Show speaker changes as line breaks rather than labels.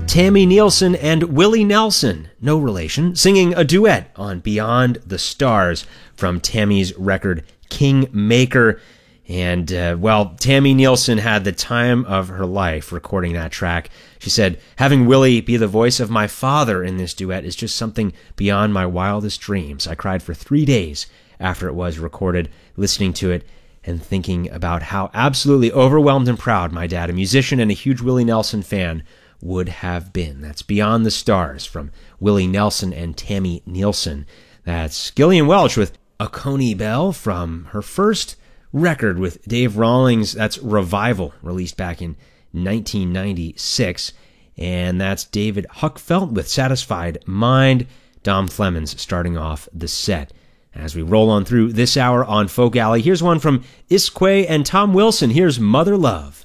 Tammy Nielsen and Willie Nelson, no relation, singing a duet on Beyond the Stars from Tammy's record Kingmaker. And, Tammy Nielsen had the time of her life recording that track. She said, having Willie be the voice of my father in this duet is just something beyond my wildest dreams. I cried for 3 days after it was recorded, listening to it and thinking about how absolutely overwhelmed and proud my dad, a musician and a huge Willie Nelson fan, would have been. That's Beyond the Stars from Willie Nelson and Tammy Nielsen. That's Gillian Welch with A Coney Bell from her first record with Dave Rawlings. That's Revival, released back in 1996. And that's David Huckfelt with Satisfied Mind. Dom Flemons starting off the set. As we roll on through this hour on Folk Alley, here's one from Isque and Tom Wilson. Here's Mother Love.